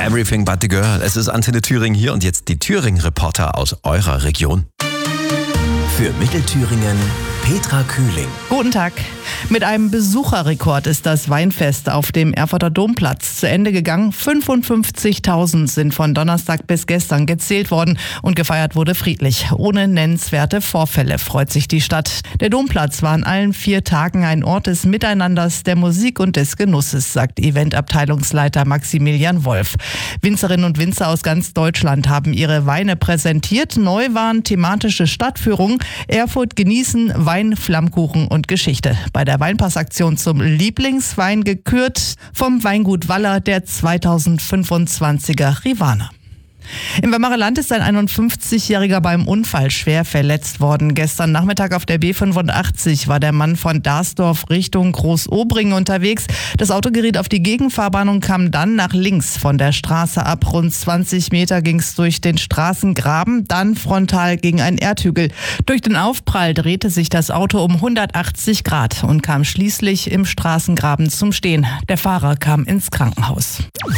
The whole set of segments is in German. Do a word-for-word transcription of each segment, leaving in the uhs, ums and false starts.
Everything but the girl. Es ist Antenne Thüringen hier und jetzt die Thüringen-Reporter aus eurer Region. Für Mittelthüringen Petra Kühling. Guten Tag. Mit einem Besucherrekord ist das Weinfest auf dem Erfurter Domplatz zu Ende gegangen. fünfundfünfzigtausend sind von Donnerstag bis gestern gezählt worden und gefeiert wurde friedlich. Ohne nennenswerte Vorfälle freut sich die Stadt. Der Domplatz war an allen vier Tagen ein Ort des Miteinanders, der Musik und des Genusses, sagt Eventabteilungsleiter Maximilian Wolf. Winzerinnen und Winzer aus ganz Deutschland haben ihre Weine präsentiert. Neu waren thematische Stadtführungen, Erfurt genießen, Wein, Flammkuchen und Geschichte. Bei der Weinpassaktion zum Lieblingswein gekürt vom Weingut Waller der zweitausendfünfundzwanziger Rivana. Im Weimarer Land ist ein einundfünfzigjähriger beim Unfall schwer verletzt worden. Gestern Nachmittag auf der B fünfundachtzig war der Mann von Darsdorf Richtung Großobringen unterwegs. Das Auto geriet auf die Gegenfahrbahn und kam dann nach links von der Straße ab. Rund zwanzig Meter ging es durch den Straßengraben, dann frontal gegen einen Erdhügel. Durch den Aufprall drehte sich das Auto um hundertachtzig Grad und kam schließlich im Straßengraben zum Stehen. Der Fahrer kam ins Krankenhaus.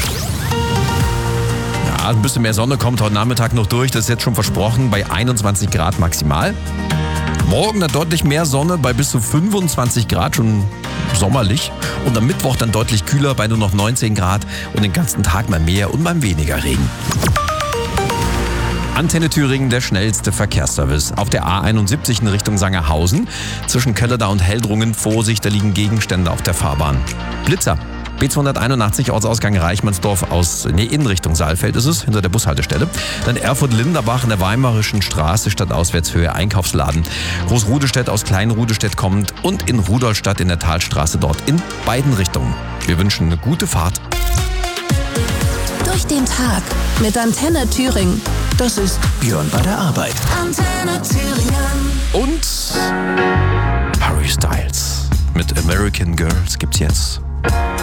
Ein bisschen mehr Sonne kommt heute Nachmittag noch durch, das ist jetzt schon versprochen, bei einundzwanzig Grad maximal. Morgen dann deutlich mehr Sonne bei bis zu fünfundzwanzig Grad, schon sommerlich. Und am Mittwoch dann deutlich kühler bei nur noch neunzehn Grad und den ganzen Tag mal mehr und mal weniger Regen. Antenne Thüringen, der schnellste Verkehrsservice. Auf der A einundsiebzig in Richtung Sangerhausen. Zwischen Kellerda und Heldrungen, Vorsicht, da liegen Gegenstände auf der Fahrbahn. Blitzer. B zweihunderteinundachtzig, Ortsausgang Reichmannsdorf aus, nee, in Richtung Saalfeld ist es, hinter der Bushaltestelle. Dann Erfurt-Linderbach in der Weimarischen Straße, Stadtauswärtshöhe, Einkaufsladen. Großrudestädt aus Kleinrudestädt kommend und in Rudolstadt in der Talstraße dort in beiden Richtungen. Wir wünschen eine gute Fahrt. Durch den Tag mit Antenne Thüringen. Das ist Björn bei der Arbeit. Antenne Thüringen. Und Harry Styles mit American Girls gibt's jetzt.